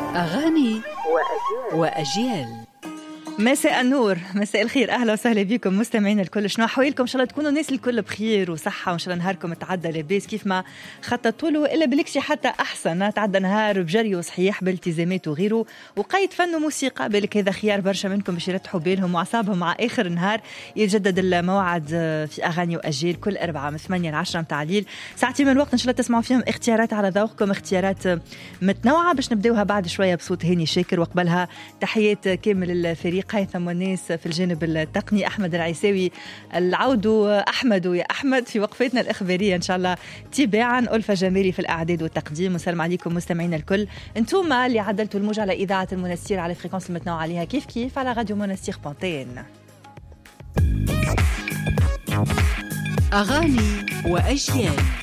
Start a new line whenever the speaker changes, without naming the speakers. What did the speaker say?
أغاني وأجيال.
مساء النور، مساء الخير، أهلا وسهلا بكم مستمعين الكل. شنو أحوالكم؟ إن شاء الله تكونوا الناس الكل بخير وصحة، وإن شاء الله نهاركم تعدى لاباس كيف ما خططوا له، إلا بالكشي حتى أحسن. تعدى نهار بجري وصحيح بالتزامات وغيره وقيد فن وموسيقى. بالك هذا خيار برشا منكم باش يرتحوا بالهم وأعصابهم مع آخر النهار. يتجدد الموعد في أغاني وأجيال كل 4 من 8 ل 10 متاع الليل، ساعتين من الوقت إن شاء الله تسمعوا فيهم اختيارات على ذوقكم، اختيارات متنوعة باش نبداوها بعد شوية بصوت هاني شاكر. وقبلها تحيات كامل الفريق هيثم والناس في الجانب التقني، أحمد العيساوي العود أحمد ويا أحمد في وقفتنا الإخبارية إن شاء الله تباعا، ألفة جمالي في الأعداد والتقديم. وسلام عليكم مستمعين الكل، انتم اللي عدلتوا الموج على إذاعة المنستير على فريكونس المتنوعة عليها كيف على راديو منستير بونتين.
أغاني وأجيال.